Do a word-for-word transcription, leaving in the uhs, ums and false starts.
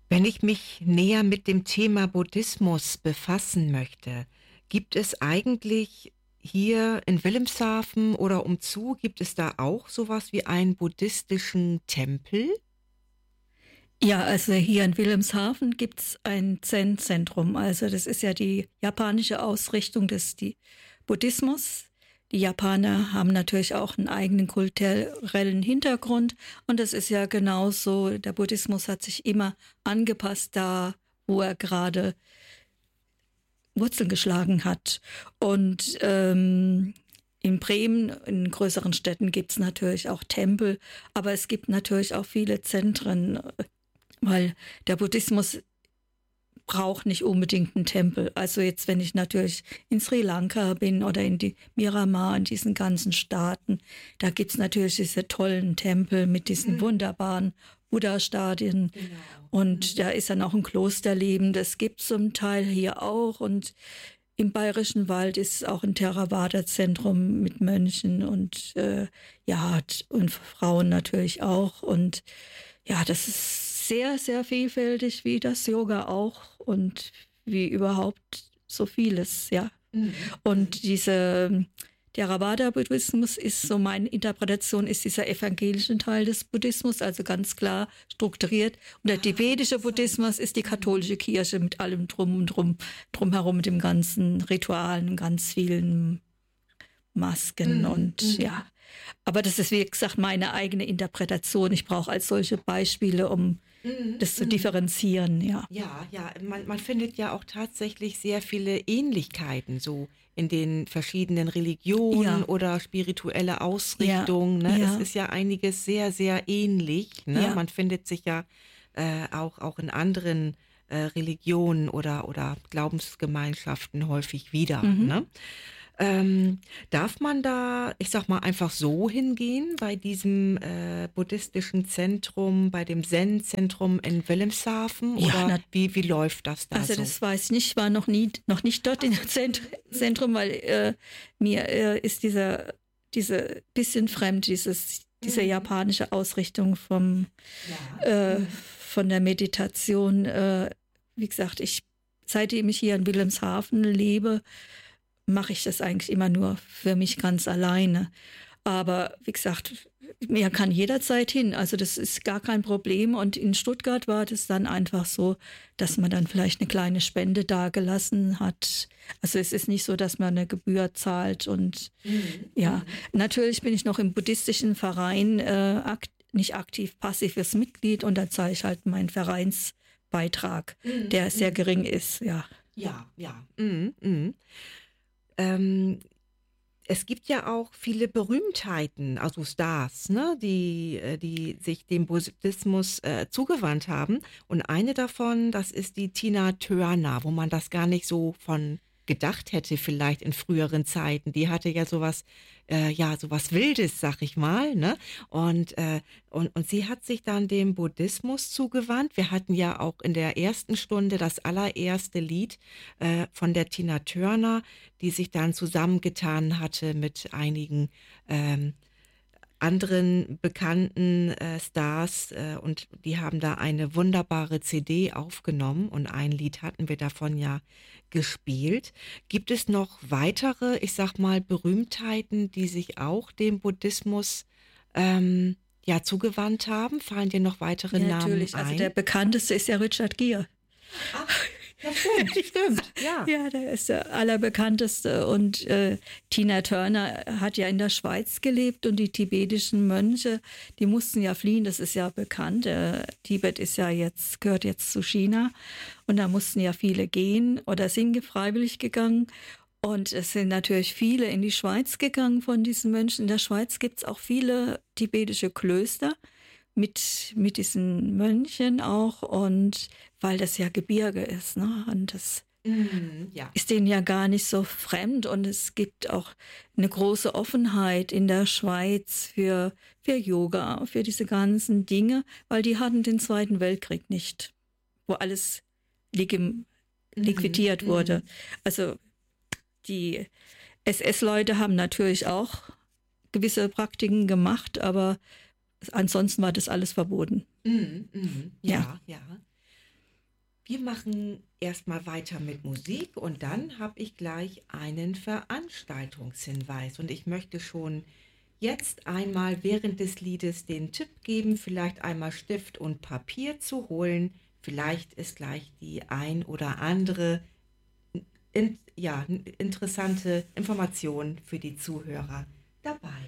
Wenn ich mich näher mit dem Thema Buddhismus befassen möchte, gibt es eigentlich hier in Wilhelmshaven oder umzu, gibt es da auch sowas wie einen buddhistischen Tempel? Ja, also hier in Wilhelmshaven gibt's ein Zen-Zentrum. Also das ist ja die japanische Ausrichtung des die Buddhismus. Die Japaner haben natürlich auch einen eigenen kulturellen Hintergrund und das ist ja genauso. Der Buddhismus hat sich immer angepasst da, wo er gerade Wurzeln geschlagen hat. Und ähm, in Bremen, in größeren Städten gibt's natürlich auch Tempel, aber es gibt natürlich auch viele Zentren, weil der Buddhismus braucht nicht unbedingt einen Tempel. Also jetzt, wenn ich natürlich in Sri Lanka bin oder in die Myanmar, in diesen ganzen Staaten, da gibt's natürlich diese tollen Tempel mit diesen Mhm. wunderbaren Buddha-Stadien. Genau. Und Mhm. da ist dann auch ein Klosterleben. Das gibt's zum Teil hier auch. Und im Bayerischen Wald ist auch ein Theravada-Zentrum mit Mönchen und äh, ja, und Frauen natürlich auch. Und ja, das ist sehr, sehr vielfältig, wie das Yoga auch und wie überhaupt so vieles, ja. Mhm. Und diese Theravada-Buddhismus ist so meine Interpretation, ist dieser evangelische Teil des Buddhismus, also ganz klar strukturiert. Und der tibetische Buddhismus ist die katholische Kirche mit allem drum und drum, drumherum, mit dem ganzen Ritualen, ganz vielen Masken Mhm. und Mhm. ja. Aber das ist, wie gesagt, meine eigene Interpretation. Ich brauche als solche Beispiele, um Mhm. das zu Mhm. differenzieren, ja. Ja, ja, man, man findet ja auch tatsächlich sehr viele Ähnlichkeiten so in den verschiedenen Religionen Ja, oder spirituelle ja, Ausrichtungen. Ne? Es ja, ist ja einiges sehr, sehr ähnlich. Ne? ja. Man findet sich ja äh, auch, auch in anderen äh, Religionen oder, oder Glaubensgemeinschaften häufig wieder. Mhm. Ne? Ähm, darf man da, ich sag mal, einfach so hingehen bei diesem äh, buddhistischen Zentrum, bei dem Zen-Zentrum in Wilhelmshaven Ja, oder na, wie, wie läuft das da also so? das weiß ich nicht, war noch nie, noch nicht dort Ach im so. Zent Zentrum, weil äh, mir äh, ist dieser, diese bisschen fremd, dieses, diese Mhm. japanische Ausrichtung vom, Ja. äh, Mhm. von der Meditation. Äh, wie gesagt, ich, seitdem ich hier in Wilhelmshaven lebe, mache ich das eigentlich immer nur für mich ganz alleine. Aber wie gesagt, mir kann jederzeit hin. Also das ist gar kein Problem. Und in Stuttgart war das dann einfach so, dass man dann vielleicht eine kleine Spende dagelassen hat. Also es ist nicht so, dass man eine Gebühr zahlt. Und Mhm. ja, Mhm. natürlich bin ich noch im buddhistischen Verein, äh, akt nicht aktiv, passives Mitglied. Und da zahle ich halt meinen Vereinsbeitrag, Mhm. der sehr Mhm. gering ist, ja. Ja, ja. Mhm. Mhm. Ähm, Es gibt ja auch viele Berühmtheiten, also Stars, ne, die, äh, die sich dem Buddhismus äh, zugewandt haben. Und eine davon, das ist die Tina Turner, wo man das gar nicht so von gedacht hätte, vielleicht in früheren Zeiten. Die hatte ja sowas, äh, ja, sowas Wildes, sag ich mal, ne? Und, äh, und, und sie hat sich dann dem Buddhismus zugewandt. Wir hatten ja auch in der ersten Stunde das allererste Lied äh, von der Tina Turner, die sich dann zusammengetan hatte mit einigen ähm, anderen bekannten äh, Stars äh, und die haben da eine wunderbare C D aufgenommen und ein Lied hatten wir davon ja gespielt. Gibt es noch weitere, ich sag mal, Berühmtheiten, die sich auch dem Buddhismus ähm, ja zugewandt haben? Fallen dir noch weitere Ja, Namen natürlich. Also der ein? bekannteste ist ja Richard Gere. Ach, ja stimmt, stimmt, ja. Ja, der ist der allerbekannteste. Und äh, Tina Turner hat ja in der Schweiz gelebt und die tibetischen Mönche, die mussten ja fliehen, das ist ja bekannt. Äh, Tibet ist ja jetzt, gehört jetzt zu China. Und da mussten ja viele gehen oder sind freiwillig gegangen. Und es sind natürlich viele in die Schweiz gegangen von diesen Mönchen. In der Schweiz gibt's auch viele tibetische Klöster mit, mit diesen Mönchen auch und weil das ja Gebirge ist, ne? Und das Mhm, ja. ist denen ja gar nicht so fremd und es gibt auch eine große Offenheit in der Schweiz für, für Yoga, für diese ganzen Dinge, weil die hatten den Zweiten Weltkrieg nicht, wo alles liquim- Mhm, liquidiert wurde. mhm. Also die S S-Leute haben natürlich auch gewisse Praktiken gemacht, aber ansonsten war das alles verboten. Mhm, mhm. Ja. Ja, ja. Wir machen erstmal weiter mit Musik und dann habe ich gleich einen Veranstaltungshinweis. Und ich möchte schon jetzt einmal während des Liedes den Tipp geben, vielleicht einmal Stift und Papier zu holen. Vielleicht ist gleich die ein oder andere in, ja, interessante Information für die Zuhörer dabei.